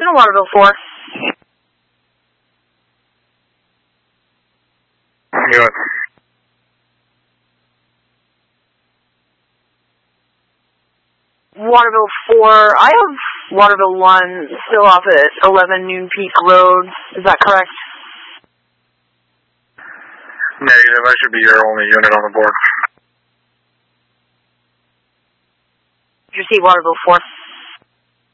to Waterville 4. Good. Waterville 4, I have Waterville 1 still off at 11 Noon Peak Road. Is that correct? Negative. I should be your only unit on the board. Did you see Waterville 4?